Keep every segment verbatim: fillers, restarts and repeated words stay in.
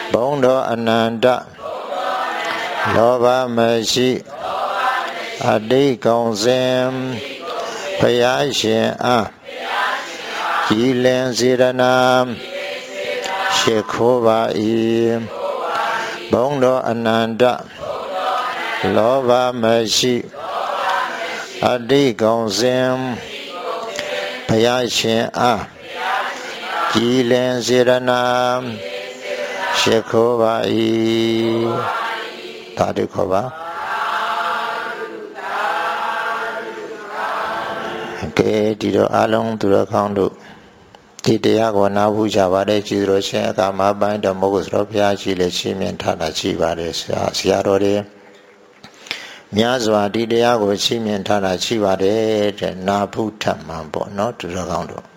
ဘုံတော်အနန္တလောဘမရှိအတိတ်ကောင်းစဉ်ဘုရားရှင်အားကြည်လင်စေရနာရှိခိုးပါ၏ဘုံတော်အနန္တလောဘမရှိအတိတ်ကောင်းစဉ်ဘုရားရှင်အားကြည်လင်စေရနာရှိခိုးပါ၏သာဓုခေါ်ပါကဲဒီတော့အလုံးသူတော်ကောင်းတို့ဒီတရားကိုနားဖို့ကြပါတယ်ကြည်တော်ရှင်အခါမှာပိုင်းတော်မဟုတ်ဆိုတော့ဘုရားရှိလေရှင်းမြင်ထားတာရှိပါတယ်ဆရာဆရာတော်တွေများစွာဒီတရားကိုရှင်းမြင်ထားတာရှိပါတယ်တဲ့နာဖို့ထမှန်ပေါ့နော်သူတော်ကောင်းတို့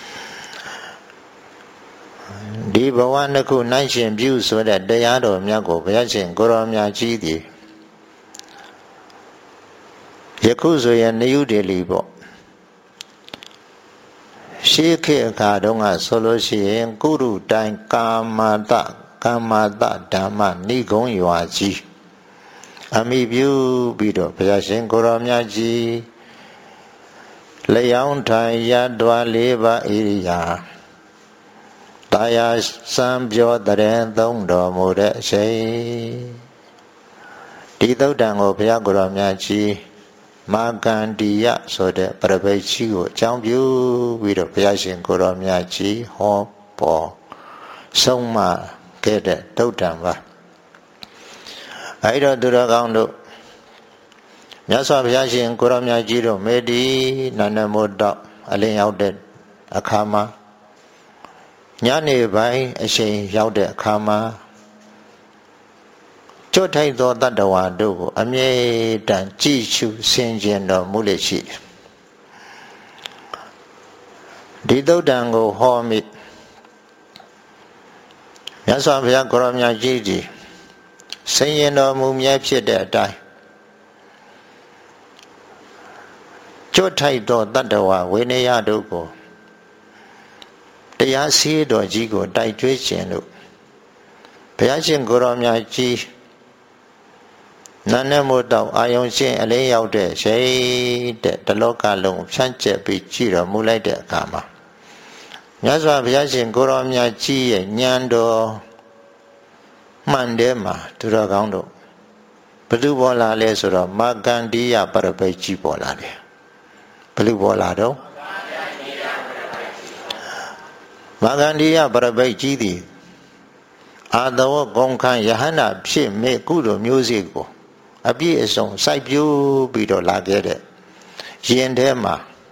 ဒီဘဝနှစ်ခုနိုင်ရှင်ပြုဆိုတဲ့တရားတော်မြတ်ကိုဘုရားရှင်ကိုရောမြတ်ကြီးသည်ယခုဆိုရင်နယူးဒေလီပေါ့ရှေးခေတ်အခါတုန်းကဆိုလို့ရှိရင်ကုရုတိုင်းကာမတကာမတဓမ္မနိဂုံးရွာကြီးအမိပြုပြီးတော့ဘုရားရှင်ကိုရောမြတ်ကြီးလျောင်းထိုင်ရတော်လေးပါဣရိယာတရားစံပြောတဲ့သုံးတော်မူတဲ့အချိန်ဒီသုတ်တံကိုဘုရားကိုရောမြတ်ကြီးမာကန္တိယဆိုတဲ့ပရပိတ်ကြီးကိုအကြောင်းပြုပြီးတော့ဘုရားရှင်ကိုရောမြတ်ကြီးဟောပေါ်ဆုံးမခဲ့တဲ့သုတ်တံပါအဲဒီတော့သူတော်ကောင်းတို့မြတ်စွာဘုရားရှင်ကိုရောမြတ်ကြီးတို့မေဒီနန္ဒမိုးတော့အလင်းရောက်တဲ့အခါမှာညနေပိုင်းအချိန်ရောက်တဲ့အခါမှာကျွတ်ထိုက်သောတတ္တဝါတို့ကိုအမြဲတမ်းကြည်ရှုဆင်ခြင်တော်မူလေရှိတယ်ဒီသုတ်တံကိုဟောမိမြတ်စွာဘုရားကိုရောမြတ်ကြီးကြီးဆင်ခြင်တော်မူမြဲဖြစ်တဲ့အတိုင်းကျွတ်ထိုက်သောတတ္တဝါဝိနည်းတို့ကိုတရားစီးတော်ကြီးကိုတိုက်ကျွေးခြင်းလို့ဘုရားရှင်ကိုရောမြတ်ကြီးနာနဲ့မို့တော့အာယုံရှင်အလင်းရောက်တဲ့ရှိတဲ့တလောကလုံးဖြန့်ကျက်ပြီးကြည်တော်မူလိုက်တဲ့အခါမှာမြတ်စွာဘုရားရှင်ကိုရောမြတ်ကြီးရဲ့ဉာဏ်တော်မှန်တယ်မှာသူတော်ကောင်းတို့ဘယ်သူပေါ်လာလဲဆိုတော့မာကန္တိယပရပိတ်ကြီးပေါ်လာတယ်ဘယ်သူပေါ်လာတော့မာကန္တိယပရပိတ်ကြီးသည်အာသဝဂုံခံယဟန္တာဖြစ်မဲ့ကုသိုလ်မျိုးစေ့ကိုအပြည့်အစုံစိုက်ပျိုးပြီးတော့လာခဲ့တဲ့ရင်ထဲမှာ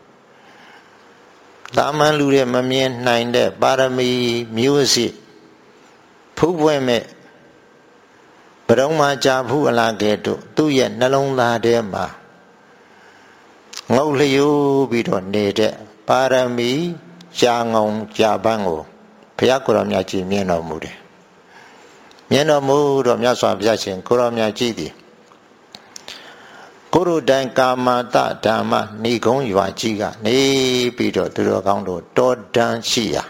တာမန်လူတွေမမြင်နိုင်တဲ့ပါရမီမျိုးစေ့ဖူးပွင့်မဲ့ဘရုံမှာကြာဖူးအလားကဲ့သို့သူ့ရဲ့နှလုံးသားထဲမှာငုတ်လျိုးပြီးတော့နေတဲ့ပါရမီကြာငုံကြာပန်းကိုဘုရားကိုရောမြတ်ကြီးမြင်တော်မူတယ်မြင်တော်မူတော့မြတ်စွာဘုရားရှင်ကိုရောမြတ်ကြီးသည်ကိုရုတိုင်းကာမတဓမ္မဏိဂုံးရွာကြီးကနေပြီးတော့သူတော်ကောင်းတို့တောတန်းရှိရာ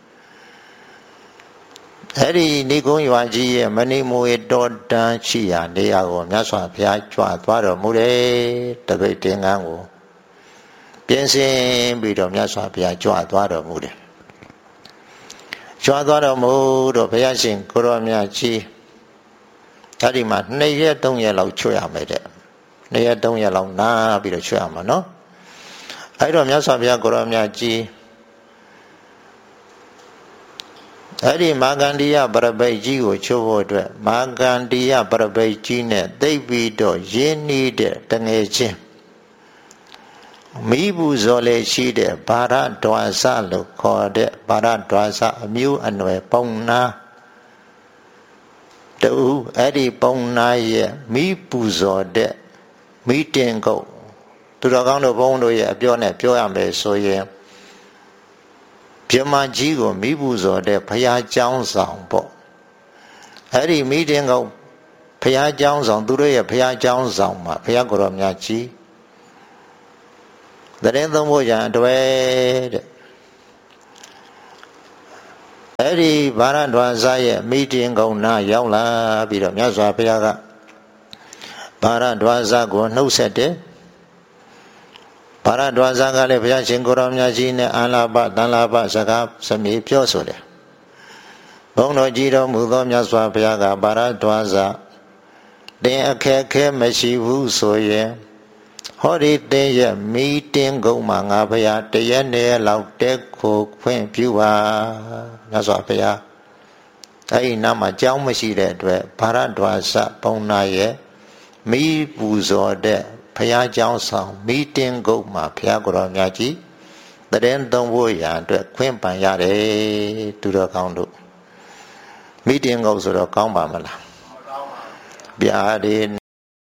အဲ့ဒီဏိဂုံးရွာကြီးရဲ့မဏိမွေတောတန်းရှိရာနေရာကိုမြတ်စွာဘုရားကြွသွားတော်မူတယ်တပိတ်တင်္ကန်းကိုပြင်ဆင်ပြီးတော့မြတ်စွာဘုရားကြွသွားတော်မူတယ်ကြွသွားတော်မူတော့ဘုရားရှင်ကိုရောမြတ်ကြီးအဲ့ဒီမှာနှစ်ရက်သုံးရက်လောက်ချွတ်ရမယ်တဲ့နှစ်ရက်သုံးရက်လောက်နားပြီးတော့ချွတ်ရမှာနော်အဲ့တော့မြတ်စွာဘုရားကိုရောမြတ်ကြီးအဲ့ဒီမာကန္တိယပရပိတ်ကြီးကိုချိုးဖို့အတွက်မာကန္တိယပရပိတ်ကြီးနဲ့သိပ်ပြီးတော့ရင်းနှီးတဲ့တငယ်ချင်းမိဘူးဇော်လေရှိတဲ့ဘာရဒွါစလို့ခေါ်တဲ့ဘာရဒွါစအမျိုးအနွယ်ပုံနာတူအဲ့ဒီပုံနာရဲ့မိပူဇော်တဲ့မိတင်ကုတ်သူတော်ကောင်းတို့ဘုန်းတို့ရဲ့အပြောနဲ့ပြောရမယ်ဆိုရင်ပြမကြီးကိုမိပူဇော်တဲ့ဘုရားကျောင်းဆောင်ပေါ့အဲ့ဒီမိတင်ကုတ်ဘုရားကျောင်းဆောင်သူတို့ရဲ့ဘုရားကျောင်းဆောင်မှာဘုရားကိုရောမြတ်ကြီးတရင်သုံးဖို့ရန်အတွက်တဲ့အဲ့ဒီဗာရဒွါဇရဲ့မိတင်ကုံနာရောက်လာပြီးတော့မြတ်စွာဘုရားကဗာရဒွါဇကိုနှုတ်ဆက်တယ်ဗာရဒွါဇကလည်းဘုရားရှင်ကိုရောင်မြတ်ကြီးနဲ့အာလာပတန်လာပစကားစမြေပြောဆိုတယ်ဘုန်းတော်ကြီးတော်မူသောမြတ်စွာဘုရားကဗာရဒွါဇတင်အခက်ခဲမရှိဘူးဆိုရင်ဟောဒီတင်ရဲ့မိတင်ကုံမှာငါဘုရားတရက်နဲ့လောက်တက်ကိုခွင့်ပြုပါမြတ်စွာဘုရားအဲ့ဒီနားမှာကြောင်းမရှိတဲ့အတွက်ဗာရဒွါဇပုံနာရဲ့မိပူဇော်တဲ့ဘုရားကျောင်းဆောင်မိတင်ကုတ်မှာဘုရားကိုယ်တော်မြတ်ကြီးတရင်သုံးဖို့ရန်အတွက်ခွင့်ပန်ရတယ်သူတော်ကောင်းတို့မိတင်ကုတ်ဆိုတော့ကောင်းပါမလားဗျာဒီ